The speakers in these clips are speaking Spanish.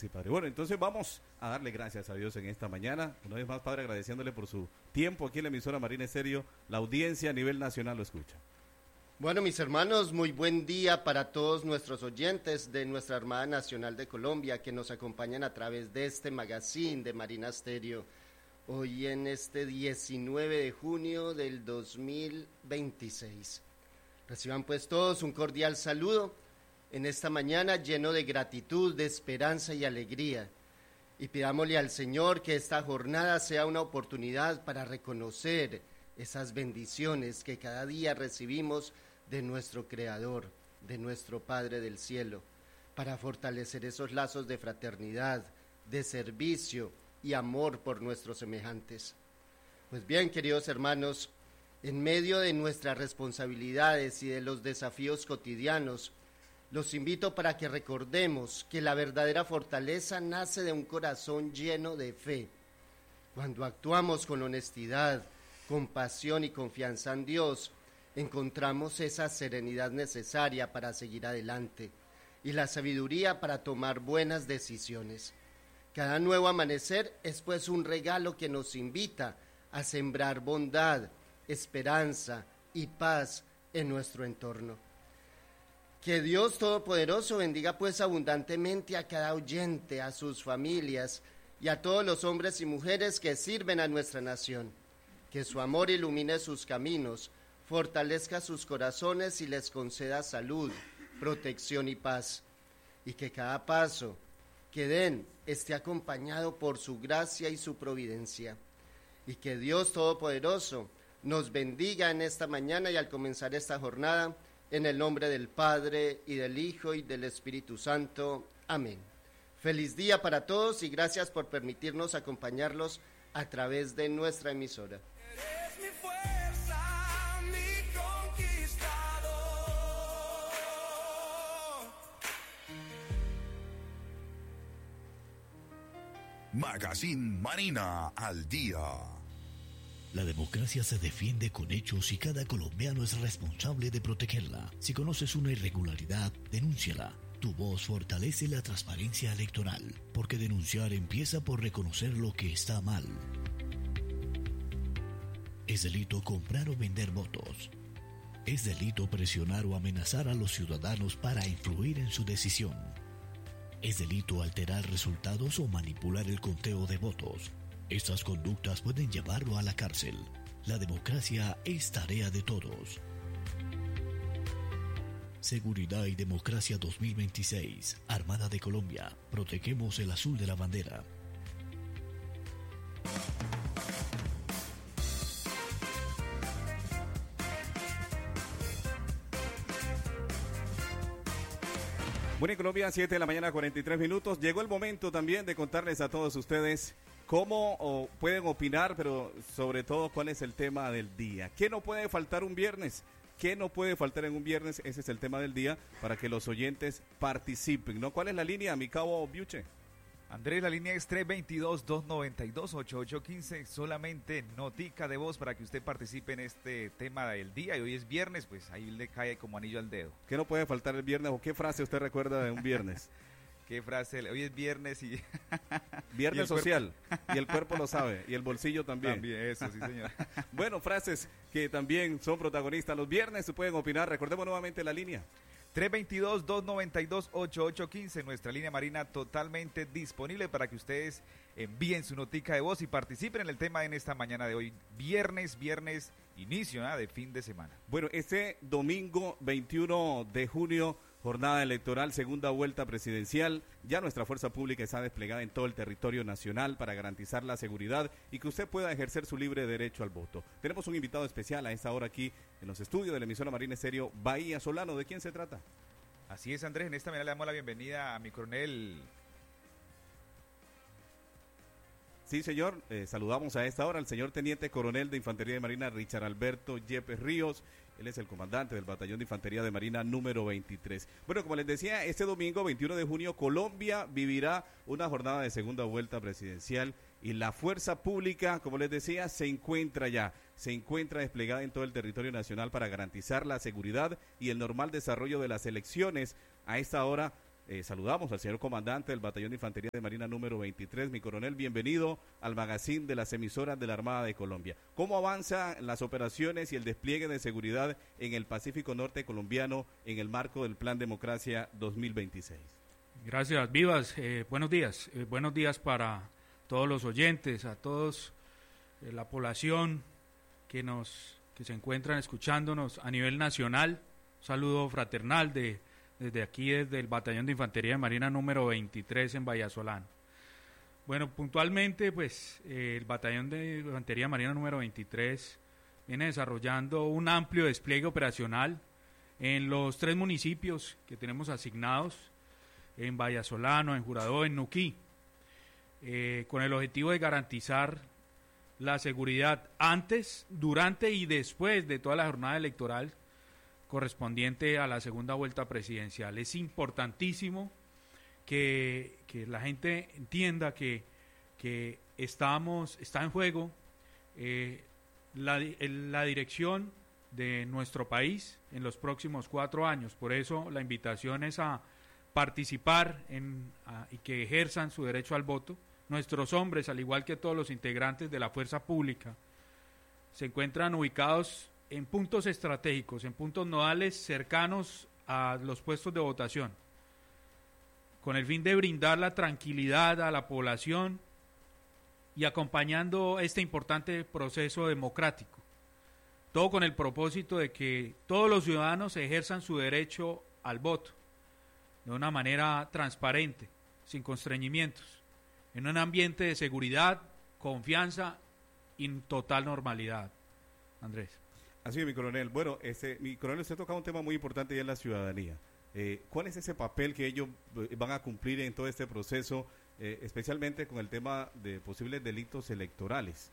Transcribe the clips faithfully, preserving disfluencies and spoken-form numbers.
Sí, Padre. Bueno, entonces vamos a darle gracias a Dios en esta mañana. Una vez más, Padre, agradeciéndole por su tiempo aquí en la emisora Marina Estéreo. La audiencia a nivel nacional lo escucha. Bueno, mis hermanos, muy buen día para todos nuestros oyentes de nuestra Armada Nacional de Colombia que nos acompañan a través de este magazine de Marina Estéreo. Hoy en este diecinueve de junio del dos mil veintiséis. Reciban pues todos un cordial saludo en esta mañana lleno de gratitud, de esperanza y alegría. Y pidámosle al Señor que esta jornada sea una oportunidad para reconocer esas bendiciones que cada día recibimos de nuestro Creador, de nuestro Padre del cielo, para fortalecer esos lazos de fraternidad, de servicio y amor por nuestros semejantes. Pues bien, queridos hermanos, en medio de nuestras responsabilidades y de los desafíos cotidianos, los invito para que recordemos que la verdadera fortaleza nace de un corazón lleno de fe. Cuando actuamos con honestidad, compasión y confianza en Dios, encontramos esa serenidad necesaria para seguir adelante y la sabiduría para tomar buenas decisiones. Cada nuevo amanecer es pues un regalo que nos invita a sembrar bondad, esperanza y paz en nuestro entorno. Que Dios Todopoderoso bendiga pues abundantemente a cada oyente, a sus familias y a todos los hombres y mujeres que sirven a nuestra nación. Que su amor ilumine sus caminos, fortalezca sus corazones y les conceda salud, protección y paz. Y que cada paso que den esté acompañado por su gracia y su providencia. Y que Dios Todopoderoso nos bendiga en esta mañana y al comenzar esta jornada, en el nombre del Padre, y del Hijo, y del Espíritu Santo. Amén. Feliz día para todos y gracias por permitirnos acompañarlos a través de nuestra emisora. Eres mi fuerza, mi conquistador. Magazine Marina al día. La democracia se defiende con hechos y cada colombiano es responsable de protegerla. Si conoces una irregularidad, denúnciala. Tu voz fortalece la transparencia electoral, porque denunciar empieza por reconocer lo que está mal. Es delito comprar o vender votos. Es delito presionar o amenazar a los ciudadanos para influir en su decisión. Es delito alterar resultados o manipular el conteo de votos. Estas conductas pueden llevarlo a la cárcel. La democracia es tarea de todos. Seguridad y Democracia dos mil veintiséis. Armada de Colombia. Protegemos el azul de la bandera. Bueno, en Colombia, siete de la mañana, cuarenta y tres minutos. Llegó el momento también de contarles a todos ustedes cómo o pueden opinar, pero sobre todo cuál es el tema del día. ¿Qué no puede faltar un viernes? ¿Qué no puede faltar en un viernes? Ese es el tema del día para que los oyentes participen, ¿no? ¿Cuál es la línea, mi cabo Biuche? Andrés, la línea es tres dos dos, dos nueve dos, ocho ocho uno cinco, solamente notica de voz para que usted participe en este tema del día. Y hoy es viernes, pues ahí le cae como anillo al dedo. ¿Qué no puede faltar el viernes o qué frase usted recuerda de un viernes? ¿Qué frase? Hoy es viernes y... Viernes y social, y el cuerpo lo sabe, y el bolsillo también. También, eso, sí, señor. Bueno, frases que también son protagonistas los viernes, se pueden opinar. Recordemos nuevamente la línea. tres dos dos, dos nueve dos, ocho ocho uno cinco, nuestra línea marina totalmente disponible para que ustedes envíen su notica de voz y participen en el tema en esta mañana de hoy. Viernes, viernes, inicio ¿eh? de fin de semana. Bueno, este domingo veintiuno de junio, jornada electoral, segunda vuelta presidencial. Ya nuestra fuerza pública está desplegada en todo el territorio nacional para garantizar la seguridad y que usted pueda ejercer su libre derecho al voto. Tenemos un invitado especial a esta hora aquí en los estudios de la emisora Marina Estéreo, Bahía Solano. ¿De quién se trata? Así es, Andrés. En esta mañana le damos la bienvenida a mi coronel. Sí, señor. Eh, saludamos a esta hora al señor Teniente Coronel de Infantería de Marina, Richard Alberto Yepes Ríos. Él es el comandante del Batallón de Infantería de Marina número veintitrés. Bueno, como les decía, este domingo, veintiuno de junio, Colombia vivirá una jornada de segunda vuelta presidencial y la fuerza pública, como les decía, se encuentra ya, se encuentra desplegada en todo el territorio nacional para garantizar la seguridad y el normal desarrollo de las elecciones. A esta hora eh, saludamos al señor comandante del Batallón de Infantería de Marina número veintitrés. Mi coronel, bienvenido al magazine de las emisoras de la Armada de Colombia. ¿Cómo avanzan las operaciones y el despliegue de seguridad en el Pacífico Norte colombiano en el marco del Plan Democracia dos mil veintiséis? Gracias, Vivas. Eh, buenos días. Eh, buenos días para todos los oyentes, a todos eh, la población que nos que se encuentran escuchándonos a nivel nacional. Un saludo fraternal de desde aquí, desde el Batallón de Infantería de Marina número veintitrés en Vallasolano. Bueno, puntualmente, pues eh, el Batallón de Infantería de Marina número veintitrés viene desarrollando un amplio despliegue operacional en los tres municipios que tenemos asignados, en Vallasolano, en Juradó, en Nuquí, eh, con el objetivo de garantizar la seguridad antes, durante y después de toda la jornada electoral correspondiente a la segunda vuelta presidencial. Es importantísimo que, que la gente entienda que, que estamos, está en juego eh, la, la dirección de nuestro país en los próximos cuatro años. Por eso la invitación es a participar en, a, y que ejerzan su derecho al voto. Nuestros hombres, al igual que todos los integrantes de la fuerza pública, se encuentran ubicados en puntos estratégicos, en puntos nodales cercanos a los puestos de votación, con el fin de brindar la tranquilidad a la población y acompañando este importante proceso democrático. Todo con el propósito de que todos los ciudadanos ejerzan su derecho al voto de una manera transparente, sin constreñimientos, en un ambiente de seguridad, confianza y total normalidad. Andrés. Así es, mi coronel. Bueno, este, mi coronel, usted toca un tema muy importante ya en la ciudadanía. Eh, ¿Cuál es ese papel que ellos van a cumplir en todo este proceso, eh, especialmente con el tema de posibles delitos electorales?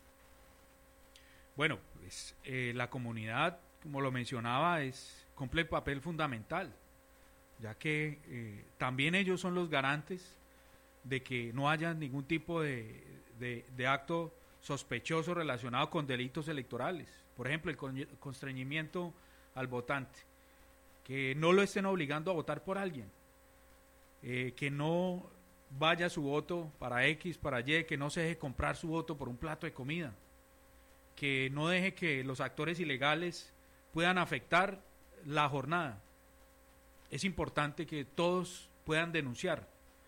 Bueno, pues, eh, la comunidad, como lo mencionaba, es cumple el papel fundamental, ya que eh, también ellos son los garantes de que no haya ningún tipo de, de, de acto sospechoso relacionado con delitos electorales. Por ejemplo, el constreñimiento al votante, que no lo estén obligando a votar por alguien, eh, que no vaya su voto para X, para Y, que no se deje comprar su voto por un plato de comida, que no deje que los actores ilegales puedan afectar la jornada. Es importante que todos puedan denunciar.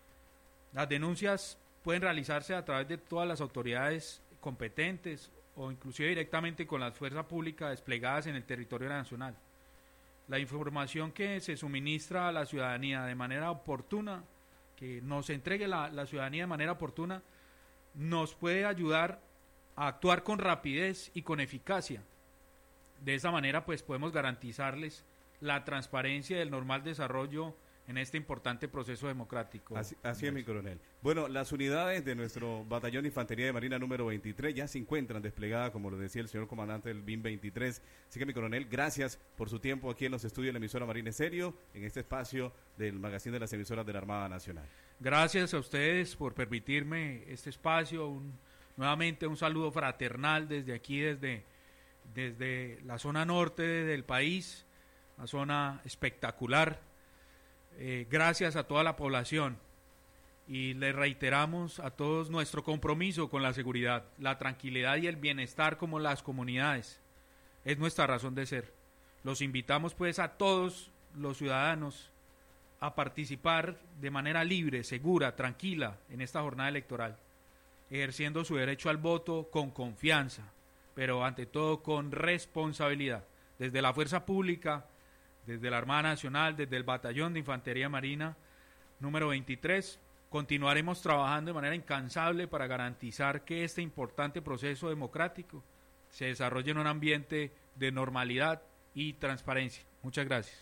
Las denuncias pueden realizarse a través de todas las autoridades competentes o inclusive directamente con las fuerzas públicas desplegadas en el territorio nacional. La información que se suministra a la ciudadanía de manera oportuna, que nos entregue la, la ciudadanía de manera oportuna, nos puede ayudar a actuar con rapidez y con eficacia. De esa manera, pues, podemos garantizarles la transparencia y el normal desarrollo en este importante proceso democrático. Así, así es, mi coronel. Bueno, las unidades de nuestro Batallón de Infantería de Marina número veintitrés ya se encuentran desplegadas, como lo decía el señor comandante del B I M veintitrés. Así que, mi coronel, gracias por su tiempo aquí en los estudios de la emisora Marina Estéreo, en este espacio del magazine de las emisoras de la Armada Nacional. Gracias a ustedes por permitirme este espacio. Un, nuevamente un saludo fraternal desde aquí, desde, desde la zona norte del país, una zona espectacular. Eh, gracias a toda la población y le reiteramos a todos nuestro compromiso con la seguridad, la tranquilidad y el bienestar como las comunidades. Es nuestra razón de ser. Los invitamos pues a todos los ciudadanos a participar de manera libre, segura, tranquila en esta jornada electoral, ejerciendo su derecho al voto con confianza, pero ante todo con responsabilidad, desde la fuerza pública, desde la Armada Nacional, desde el Batallón de Infantería Marina número veintitrés, continuaremos trabajando de manera incansable para garantizar que este importante proceso democrático se desarrolle en un ambiente de normalidad y transparencia. Muchas gracias.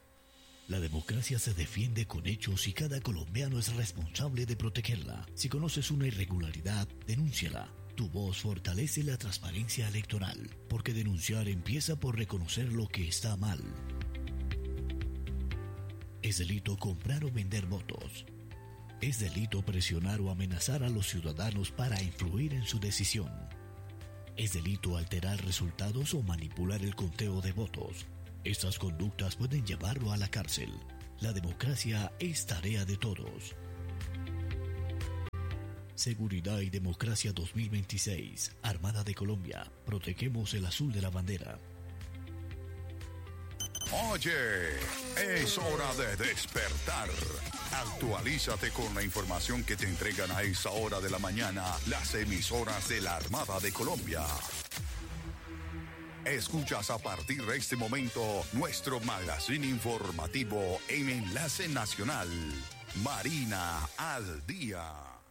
La democracia se defiende con hechos y cada colombiano es responsable de protegerla. Si conoces una irregularidad, denúnciala. Tu voz fortalece la transparencia electoral, porque denunciar empieza por reconocer lo que está mal. Es delito comprar o vender votos. Es delito presionar o amenazar a los ciudadanos para influir en su decisión. Es delito alterar resultados o manipular el conteo de votos. Estas conductas pueden llevarlo a la cárcel. La democracia es tarea de todos. Seguridad y Democracia dos mil veintiséis. Armada de Colombia. Protegemos el azul de la bandera. Oye, es hora de despertar. Actualízate con la información que te entregan a esa hora de la mañana las emisoras de la Armada de Colombia. Escuchas a partir de este momento nuestro magazine informativo en Enlace Nacional. Marina al Día.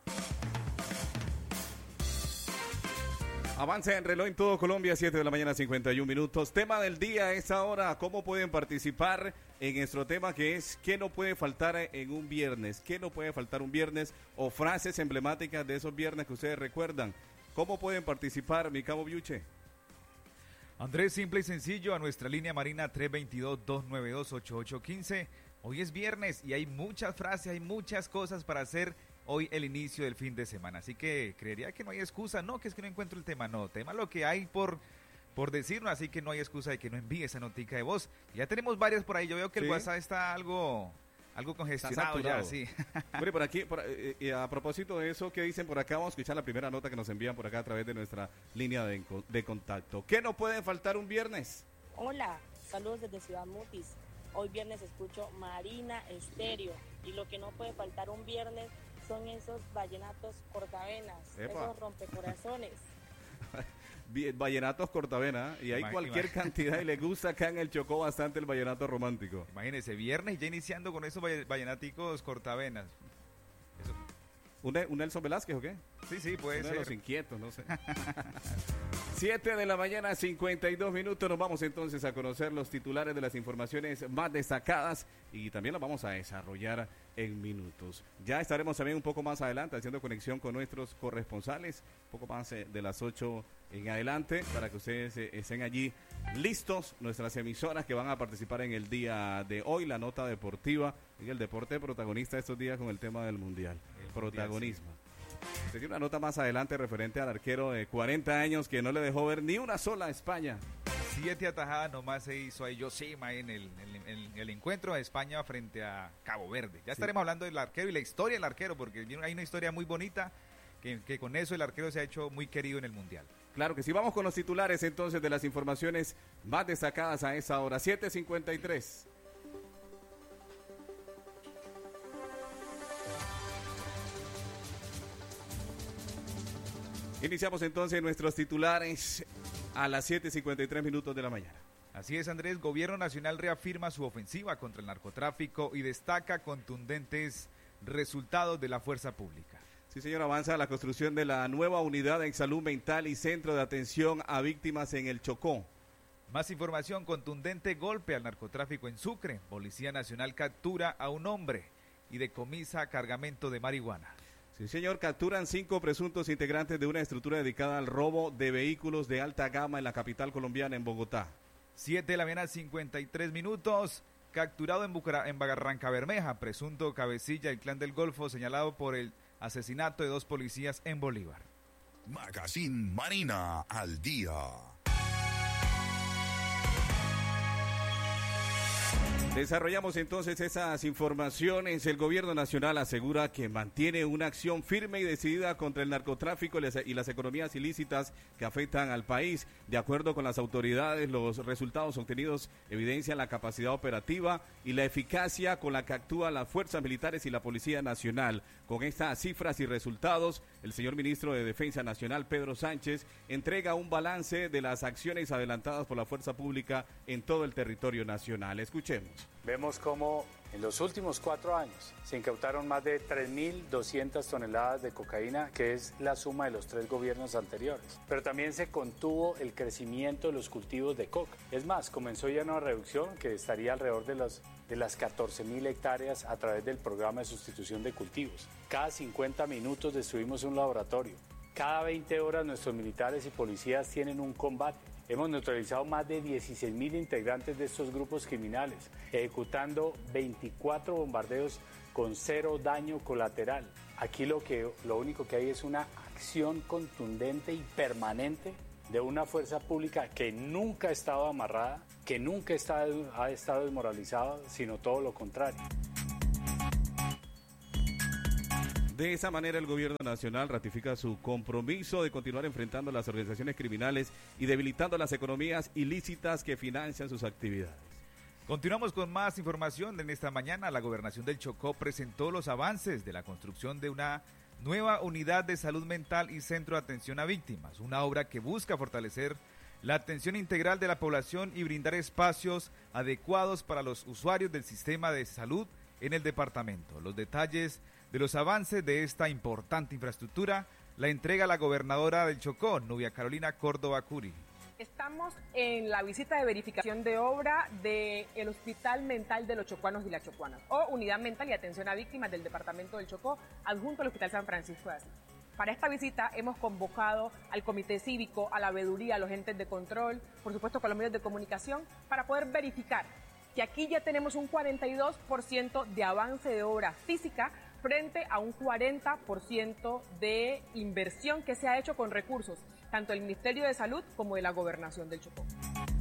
Avance en reloj en todo Colombia, siete de la mañana, cincuenta y un minutos. Tema del día a esta hora, ¿cómo pueden participar en nuestro tema que es qué no puede faltar en un viernes? ¿Qué no puede faltar un viernes? O frases emblemáticas de esos viernes que ustedes recuerdan. ¿Cómo pueden participar, mi cabo Biuche? Andrés, simple y sencillo, a nuestra línea Marina tres dos dos, dos nueve dos, ocho ocho uno cinco. Hoy es viernes y hay muchas frases, hay muchas cosas para hacer hoy el inicio del fin de semana, así que creería que no hay excusa, no, que es que no encuentro el tema, no, tema lo que hay por, por decirnos, así que no hay excusa de que no envíe esa notica de voz. Ya tenemos varias por ahí, yo veo que ¿Sí? el WhatsApp está algo, algo congestionado ya, sí. Mire, por aquí, por, eh, eh, a propósito de eso, ¿qué dicen por acá? Vamos a escuchar la primera nota que nos envían por acá a través de nuestra línea de, de contacto. ¿Qué no puede faltar un viernes? Hola, saludos desde Ciudad Mutis. Hoy viernes escucho Marina Estéreo y lo que no puede faltar un viernes son esos vallenatos cortavenas, Epa. esos rompecorazones. Bien, vallenatos cortavena, y hay Ima- cualquier ima- cantidad, y le gusta acá en el Chocó bastante el vallenato romántico. Imagínense, viernes ya iniciando con esos valle- vallenaticos cortavenas. Eso, ¿Un, un Nelson Velázquez o qué? sí, sí, puede Uno de ser. los inquietos, no sé. siete de la mañana, cincuenta y dos minutos. Nos vamos entonces a conocer los titulares de las informaciones más destacadas y también las vamos a desarrollar en minutos. Ya estaremos también un poco más adelante haciendo conexión con nuestros corresponsales, un poco más eh, de las ocho en adelante, para que ustedes eh, estén allí listos, nuestras emisoras que van a participar en el día de hoy, la nota deportiva y el deporte protagonista estos días con el tema del Mundial, El protagonismo. Se tiene una nota más adelante referente al arquero de cuarenta años que no le dejó ver ni una sola a España. Siete atajadas nomás se hizo ahí Josima en el, en, el, en el encuentro de España frente a Cabo Verde. Ya estaremos hablando del arquero y la historia del arquero, porque hay una historia muy bonita que, que con eso el arquero se ha hecho muy querido en el Mundial. Claro que sí, vamos con los titulares entonces de las informaciones más destacadas a esa hora, siete cincuenta y tres. Iniciamos entonces nuestros titulares a las siete cincuenta y tres minutos de la mañana. Así es, Andrés, Gobierno Nacional reafirma su ofensiva contra el narcotráfico y destaca contundentes resultados de la fuerza pública. Sí, señor, avanza la construcción de la nueva unidad en salud mental y centro de atención a víctimas en el Chocó. Más información, contundente golpe al narcotráfico en Sucre. Policía Nacional captura a un hombre y decomisa cargamento de marihuana. Sí, señor, capturan cinco presuntos integrantes de una estructura dedicada al robo de vehículos de alta gama en la capital colombiana, en Bogotá. siete de la mañana, cincuenta y tres minutos. Capturado en, Bucara, en Barranca Bermeja, presunto cabecilla del Clan del Golfo, señalado por el asesinato de dos policías en Bolívar. Magazine Marina al Día. Desarrollamos entonces esas informaciones. El gobierno nacional asegura que mantiene una acción firme y decidida contra el narcotráfico y las economías ilícitas que afectan al país. De acuerdo con las autoridades, los resultados obtenidos evidencian la capacidad operativa y la eficacia con la que actúan las fuerzas militares y la Policía Nacional. Con estas cifras y resultados, el señor ministro de Defensa Nacional, Pedro Sánchez, entrega un balance de las acciones adelantadas por la fuerza pública en todo el territorio nacional. Escuchemos. Vemos cómo en los últimos cuatro años se incautaron más de tres mil doscientas toneladas de cocaína, que es la suma de los tres gobiernos anteriores. Pero también se contuvo el crecimiento de los cultivos de coca. Es más, comenzó ya una reducción que estaría alrededor de, los, de las catorce mil hectáreas a través del programa de sustitución de cultivos. Cada cincuenta minutos destruimos un laboratorio. Cada veinte horas nuestros militares y policías tienen un combate. Hemos neutralizado más de dieciséis mil integrantes de estos grupos criminales, ejecutando veinticuatro bombardeos con cero daño colateral. Aquí lo, que, lo único que hay es una acción contundente y permanente de una fuerza pública que nunca ha estado amarrada, que nunca está, ha estado desmoralizada, sino todo lo contrario. De esa manera, el gobierno nacional ratifica su compromiso de continuar enfrentando las organizaciones criminales y debilitando las economías ilícitas que financian sus actividades. Continuamos con más información. En esta mañana, la Gobernación del Chocó presentó los avances de la construcción de una nueva unidad de salud mental y centro de atención a víctimas, una obra que busca fortalecer la atención integral de la población y brindar espacios adecuados para los usuarios del sistema de salud en el departamento. Los detalles de los avances de esta importante infraestructura la entrega la gobernadora del Chocó, Nubia Carolina Córdoba Curi. Estamos en la visita de verificación de obra del Hospital Mental de los Chocuanos y las Chocuanas, o Unidad Mental y Atención a Víctimas del Departamento del Chocó, adjunto al Hospital San Francisco de Asís. Para esta visita hemos convocado al Comité Cívico, a la Veeduría, a los entes de control, por supuesto con los medios de comunicación, para poder verificar que aquí ya tenemos un cuarenta y dos por ciento de avance de obra física frente a un cuarenta por ciento de inversión que se ha hecho con recursos, tanto del Ministerio de Salud como de la Gobernación del Chocó.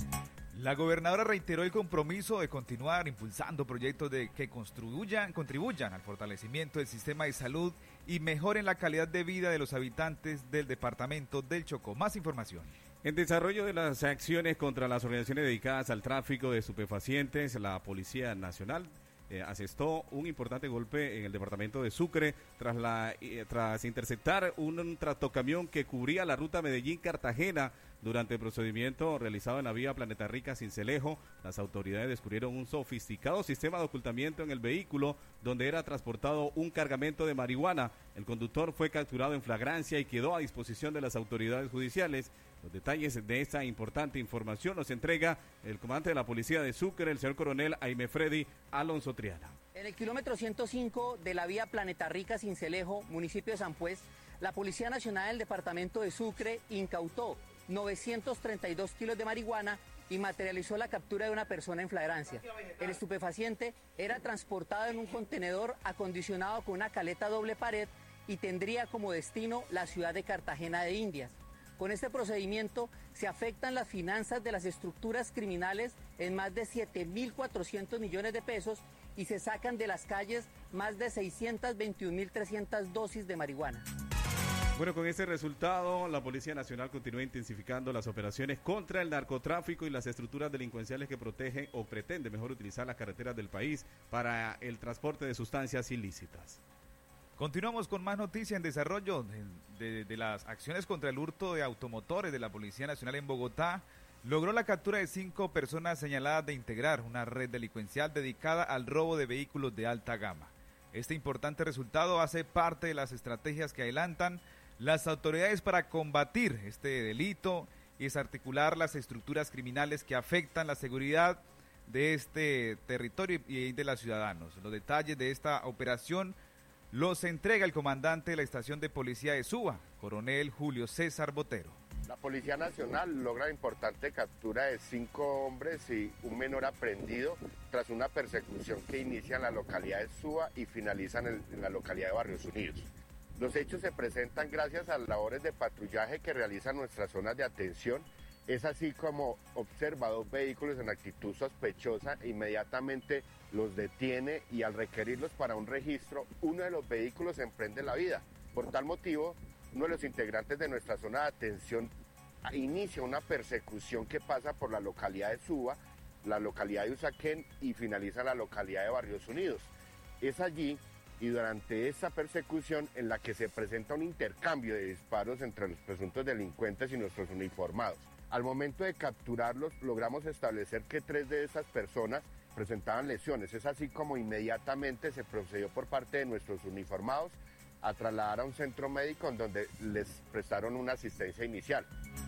La gobernadora reiteró el compromiso de continuar impulsando proyectos de que construyan, contribuyan al fortalecimiento del sistema de salud y mejoren la calidad de vida de los habitantes del departamento del Chocó. Más información. En desarrollo de las acciones contra las organizaciones dedicadas al tráfico de estupefacientes, la Policía Nacional Eh, asestó un importante golpe en el departamento de Sucre tras la eh, tras interceptar un, un tractocamión que cubría la ruta Medellín-Cartagena. Durante el procedimiento realizado en la vía Planeta Rica Sincelejo, las autoridades descubrieron un sofisticado sistema de ocultamiento en el vehículo donde era transportado un cargamento de marihuana. El conductor fue capturado en flagrancia y quedó a disposición de las autoridades judiciales. Los detalles de esta importante información los entrega el comandante de la Policía de Sucre, el señor coronel Aime Freddy Alonso Triana. En el kilómetro ciento cinco de la vía Planeta Rica Sincelejo, municipio de San Pues, la Policía Nacional del Departamento de Sucre incautó novecientos treinta y dos kilos de marihuana y materializó la captura de una persona en flagrancia. El estupefaciente era transportado en un contenedor acondicionado con una caleta doble pared y tendría como destino la ciudad de Cartagena de Indias. Con este procedimiento se afectan las finanzas de las estructuras criminales en más de siete mil cuatrocientos millones de pesos y se sacan de las calles más de seiscientos veintiún mil trescientas dosis de marihuana. Bueno, con este resultado, la Policía Nacional continúa intensificando las operaciones contra el narcotráfico y las estructuras delincuenciales que protegen o pretenden mejor utilizar las carreteras del país para el transporte de sustancias ilícitas. Continuamos con más noticias en desarrollo de, de, de las acciones contra el hurto de automotores de la Policía Nacional en Bogotá. Logró la captura de cinco personas señaladas de integrar una red delincuencial dedicada al robo de vehículos de alta gama. Este importante resultado hace parte de las estrategias que adelantan las autoridades para combatir este delito y desarticular las estructuras criminales que afectan la seguridad de este territorio y de los ciudadanos. Los detalles de esta operación los entrega el comandante de la estación de policía de Suba, coronel Julio César Botero. La Policía Nacional logra la importante captura de cinco hombres y un menor aprehendido tras una persecución que inicia en la localidad de Suba y finaliza en, el, en la localidad de Barrios Unidos. Los hechos se presentan gracias a labores de patrullaje que realizan nuestras zonas de atención. Es así como observa dos vehículos en actitud sospechosa e inmediatamente los detiene y al requerirlos para un registro, uno de los vehículos emprende la vida. Por tal motivo, uno de los integrantes de nuestra zona de atención inicia una persecución que pasa por la localidad de Suba, la localidad de Usaquén y finaliza en la localidad de Barrios Unidos. Es allí y durante esta persecución en la que se presenta un intercambio de disparos entre los presuntos delincuentes y nuestros uniformados. Al momento de capturarlos, logramos establecer que tres de esas personas presentaban lesiones. Es así como inmediatamente se procedió por parte de nuestros uniformados a trasladar a un centro médico en donde les prestaron una asistencia inicial.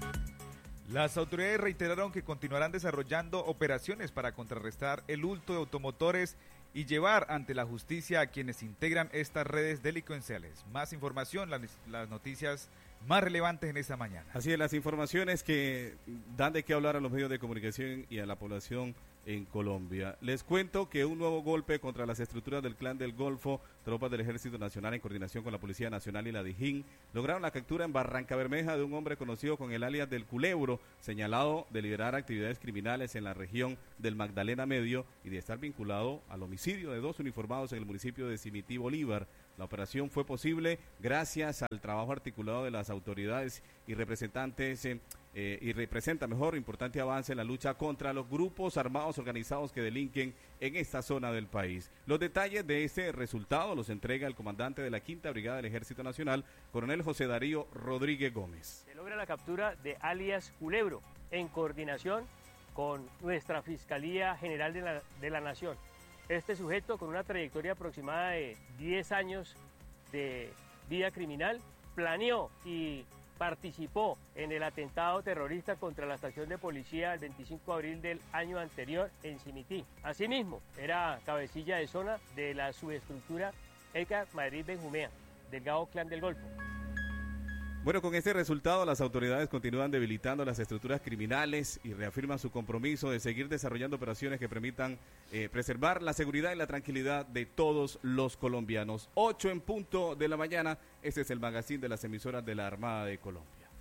Las autoridades reiteraron que continuarán desarrollando operaciones para contrarrestar el hurto de automotores y llevar ante la justicia a quienes integran estas redes delincuenciales. Más información, las, las noticias más relevantes en esta mañana. Así es, las informaciones que dan de qué hablar a los medios de comunicación y a la población en Colombia. Les cuento que un nuevo golpe contra las estructuras del Clan del Golfo, tropas del Ejército Nacional en coordinación con la Policía Nacional y la DIJÍN, lograron la captura en Barranca Bermeja de un hombre conocido con el alias del Culebro, señalado de liderar actividades criminales en la región del Magdalena Medio y de estar vinculado al homicidio de dos uniformados en el municipio de Simití, Bolívar. La operación fue posible gracias al trabajo articulado de las autoridades y representantes eh, eh, y representa mejor importante avance en la lucha contra los grupos armados organizados que delinquen en esta zona del país. Los detalles de este resultado los entrega el comandante de la Quinta Brigada del Ejército Nacional, coronel José Darío Rodríguez Gómez. Se logra la captura de alias Culebro en coordinación con nuestra Fiscalía General de la, de la Nación. Este sujeto, con una trayectoria aproximada de diez años de vida criminal, planeó y participó en el atentado terrorista contra la estación de policía el veinticinco de abril del año anterior en Simití. Asimismo, era cabecilla de zona de la subestructura ECA Madrid Benjumea, del Gao Clan del Golfo. Bueno, con este resultado las autoridades continúan debilitando las estructuras criminales y reafirman su compromiso de seguir desarrollando operaciones que permitan eh, preservar la seguridad y la tranquilidad de todos los colombianos. ocho en punto de la mañana, este es el magazine de las emisoras de la Armada de Colombia.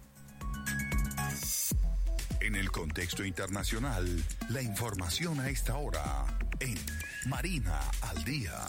En el contexto internacional, la información a esta hora en Marina al Día.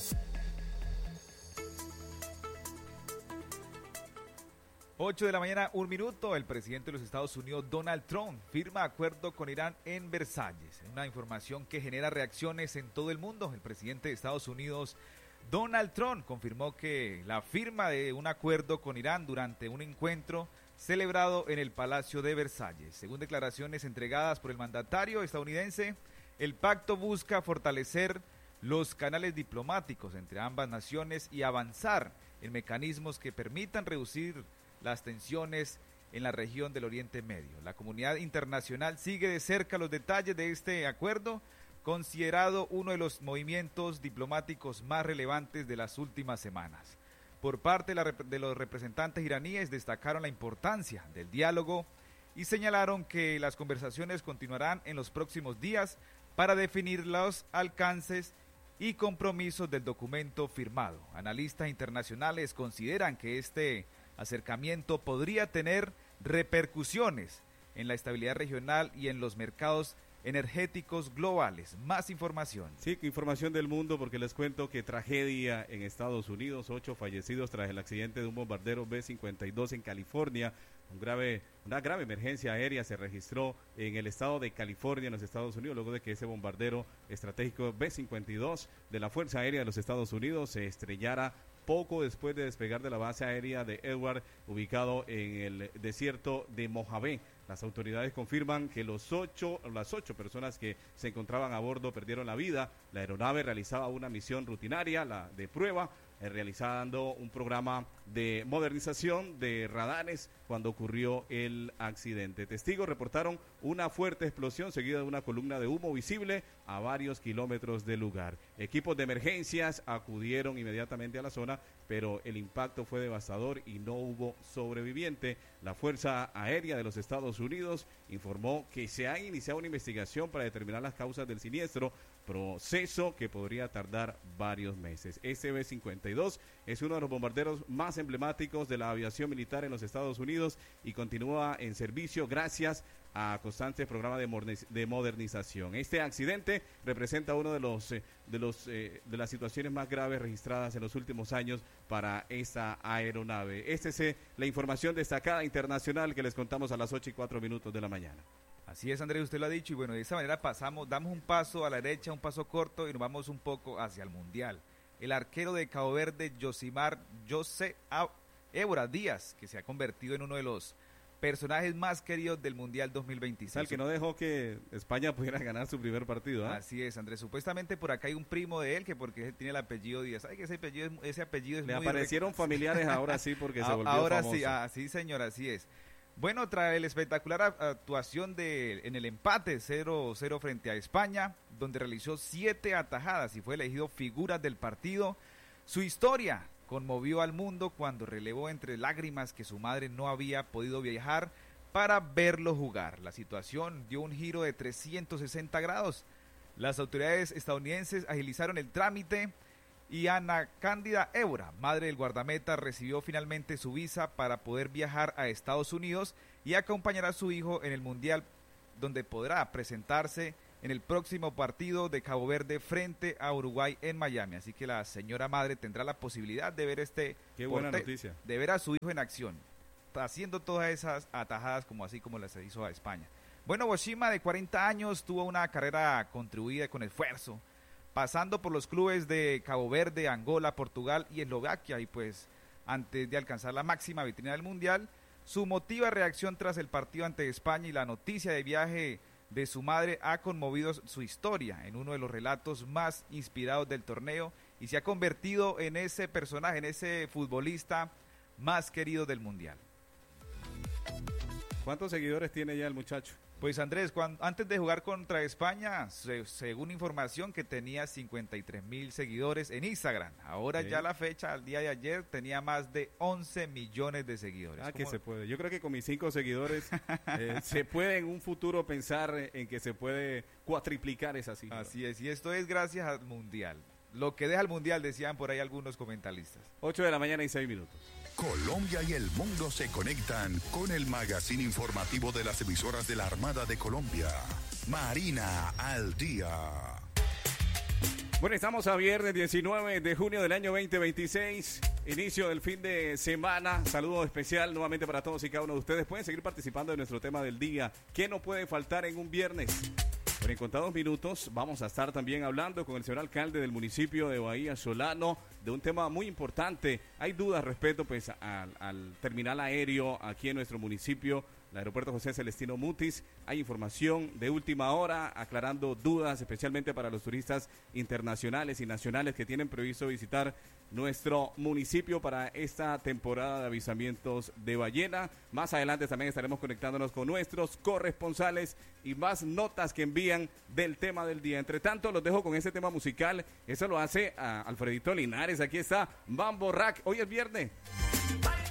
ocho de la mañana, un minuto. El presidente de los Estados Unidos, Donald Trump, firma acuerdo con Irán en Versalles. Una información que genera reacciones en todo el mundo. El presidente de Estados Unidos, Donald Trump, confirmó que la firma de un acuerdo con Irán durante un encuentro celebrado en el Palacio de Versalles. Según declaraciones entregadas por el mandatario estadounidense, el pacto busca fortalecer los canales diplomáticos entre ambas naciones y avanzar en mecanismos que permitan reducir las tensiones en la región del Oriente Medio. La comunidad internacional sigue de cerca los detalles de este acuerdo, considerado uno de los movimientos diplomáticos más relevantes de las últimas semanas. Por parte de, la, de los representantes iraníes destacaron la importancia del diálogo y señalaron que las conversaciones continuarán en los próximos días para definir los alcances y compromisos del documento firmado. Analistas internacionales consideran que este acercamiento podría tener repercusiones en la estabilidad regional y en los mercados energéticos globales. Más información. Sí, información del mundo, porque les cuento que tragedia en Estados Unidos, ocho fallecidos tras el accidente de un bombardero B cincuenta y dos en California. Un grave, una grave emergencia aérea se registró en el estado de California, en los Estados Unidos, luego de que ese bombardero estratégico B cincuenta y dos de la Fuerza Aérea de los Estados Unidos se estrellara poco después de despegar de la base aérea de Edward, ubicado en el desierto de Mojave. Las autoridades confirman que los ocho, las ocho personas que se encontraban a bordo perdieron la vida. La aeronave realizaba una misión rutinaria, la de prueba, eh, realizando un programa de modernización de radares cuando ocurrió el accidente. Testigos reportaron una fuerte explosión seguida de una columna de humo visible a varios kilómetros del lugar. Equipos de emergencias acudieron inmediatamente a la zona, pero el impacto fue devastador y no hubo sobreviviente. La Fuerza Aérea de los Estados Unidos informó que se ha iniciado una investigación para determinar las causas del siniestro, proceso que podría tardar varios meses. Este B cincuenta y dos es uno de los bombarderos más emblemáticos de la aviación militar en los Estados Unidos y continúa en servicio gracias a constantes programas de, de modernización. Este accidente representa uno de los eh, de los eh, de las situaciones más graves registradas en los últimos años para esta aeronave. Esta es eh, la información destacada internacional que les contamos a las ocho y cuatro minutos de la mañana. Así es, Andrés, usted lo ha dicho, y bueno, de esa manera pasamos, damos un paso a la derecha, un paso corto, y nos vamos un poco hacia el Mundial. El arquero de Cabo Verde, Josimar José Évora Díaz, que se ha convertido en uno de los personajes más queridos del Mundial dos mil veintiséis. El que no dejó que España pudiera ganar su primer partido, ¿eh? Así es, Andrés. Supuestamente por acá hay un primo de él que porque tiene el apellido Díaz. ¿Sabe que ese apellido, ese apellido es Le muy aparecieron rico? familiares ahora sí porque se volvió ahora famoso. sí, ah, sí, señor, así es. Bueno, tras el espectacular actuación de en el empate cero cero frente a España, donde realizó siete atajadas y fue elegido figura del partido, su historia conmovió al mundo cuando relevó entre lágrimas que su madre no había podido viajar para verlo jugar. La situación dio un giro de trescientos sesenta grados Las autoridades estadounidenses agilizaron el trámite y Ana Cándida Évora, madre del guardameta, recibió finalmente su visa para poder viajar a Estados Unidos y acompañar a su hijo en el Mundial, donde podrá presentarse en el próximo partido de Cabo Verde frente a Uruguay en Miami. Así que la señora madre tendrá la posibilidad de ver este Qué buena porte- noticia. de ver a su hijo en acción, haciendo todas esas atajadas como así como las hizo a España. Bueno, Boshima, de cuarenta años, tuvo una carrera contribuida con esfuerzo, pasando por los clubes de Cabo Verde, Angola, Portugal y Eslovaquia, y pues antes de alcanzar la máxima vitrina del Mundial, su emotiva reacción tras el partido ante España y la noticia de viaje de su madre ha conmovido su historia en uno de los relatos más inspirados del torneo y se ha convertido en ese personaje, en ese futbolista más querido del Mundial. ¿Cuántos seguidores tiene ya el muchacho? Pues Andrés, cuando, antes de jugar contra España, se, según información que tenía cincuenta y tres mil seguidores en Instagram. Ahora Sí. ya la fecha, al día de ayer, tenía más de once millones de seguidores. Ah, que ¿Cómo? se puede. Yo creo que con mis cinco seguidores eh, se puede en un futuro pensar en que se puede cuatriplicar esa cifra. Así es, y esto es gracias al Mundial. Lo que deja el Mundial, decían por ahí algunos comentaristas. ocho de la mañana y seis minutos. Colombia y el mundo se conectan con el magazine informativo de las emisoras de la Armada de Colombia. Marina al día. Bueno, estamos a viernes diecinueve de junio del año veinte veintiséis, inicio del fin de semana. Saludo especial nuevamente para todos y cada uno de ustedes. Pueden seguir participando de nuestro tema del día. ¿Qué no puede faltar en un viernes? Bueno, en contados minutos vamos a estar también hablando con el señor alcalde del municipio de Bahía Solano de un tema muy importante. Hay dudas respecto pues al, al terminal aéreo aquí en nuestro municipio, el aeropuerto José Celestino Mutis. Hay información de última hora aclarando dudas, especialmente para los turistas internacionales y nacionales que tienen previsto visitar nuestro municipio para esta temporada de avistamientos de ballena. Más adelante también estaremos conectándonos con nuestros corresponsales y más notas que envían del tema del día. Entre tanto, los dejo con este tema musical. Eso lo hace a Alfredito Linares. Aquí está Mambo Rack. Hoy es viernes.